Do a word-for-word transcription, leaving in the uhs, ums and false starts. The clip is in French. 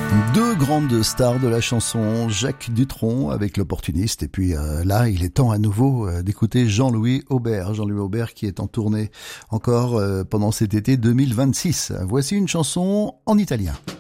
Deux grandes stars de la chanson, Jacques Dutronc avec L'Opportuniste, et puis euh, là il est temps à nouveau euh, d'écouter Jean-Louis Aubert, Jean-Louis Aubert qui est en tournée encore euh, pendant cet été deux mille vingt-six. Voici une chanson en italien.